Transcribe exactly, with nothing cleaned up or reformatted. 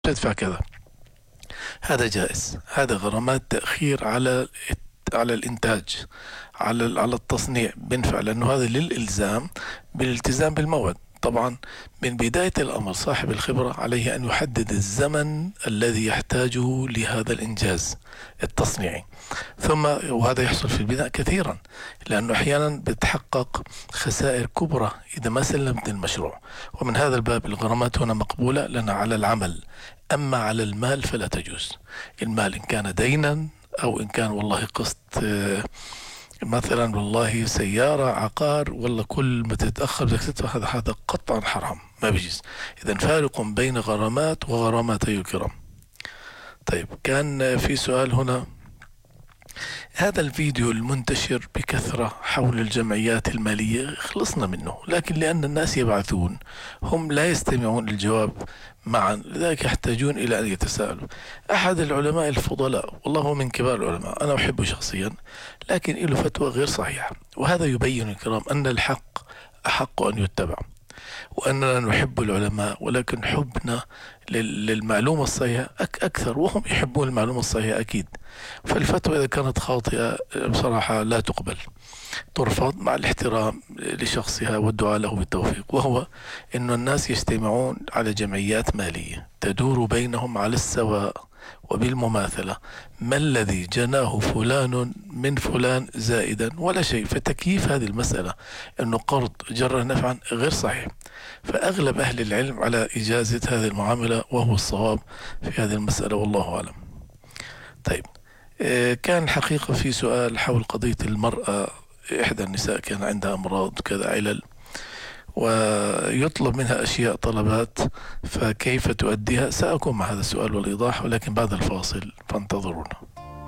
تدفع كذا. هذا جائز، هذا غرامات تأخير على على الإنتاج، على على التصنيع بينفع، لأنه هذا للإلزام بالالتزام بالموعد. طبعا من بداية الأمر صاحب الخبرة عليه أن يحدد الزمن الذي يحتاجه لهذا الإنجاز التصنيعي. ثم وهذا يحصل في البناء كثيرا، لأنه أحيانا بتحقق خسائر كبرى إذا ما سلمت المشروع. ومن هذا الباب الغرامات هنا مقبولة لنا على العمل، أما على المال فلا تجوز. المال إن كان دينا أو إن كان والله قسط، مثلا والله سيارة، عقار، والله كل ما تتأخر بدك تدفع، هذا هذا قطعا حرام، ما بيجوز. إذا فارق بين غرامات وغرامات الكرام. طيب، كان في سؤال هنا: هذا الفيديو المنتشر بكثرة حول الجمعيات المالية خلصنا منه، لكن لأن الناس يبعثون هم لا يستمعون الجواب معا، لذلك يحتاجون إلى أن يتساءلوا. أحد العلماء الفضلاء، والله هو من كبار العلماء، أنا أحبه شخصيا، لكن له فتوى غير صحيحة، وهذا يبين الكرام أن الحق أحق أن يتبع، وأننا نحب العلماء، ولكن حبنا للمعلومة الصحيحة أكثر، وهم يحبون المعلومة الصحيحة أكيد. فالفتوى إذا كانت خاطئة بصراحة لا تقبل، ترفض مع الاحترام لشخصها والدعاء له بالتوفيق. وهو أن الناس يجتمعون على جمعيات مالية تدور بينهم على السواء وبالمماثلة، ما الذي جناه فلان من فلان زائدا ولا شيء. فتكييف هذه المسألة أنه قرض جر نفعا غير صحيح، فأغلب أهل العلم على إجازة هذه المعاملة، وهو الصواب في هذه المسألة، والله أعلم. طيب، كان حقيقة في سؤال حول قضية المرأة، إحدى النساء كان عندها أمراض كذا علل، ويطلب منها أشياء طلبات، فكيف تؤديها؟ سأكون مع هذا السؤال والإيضاح، ولكن بعد الفاصل فانتظرونا.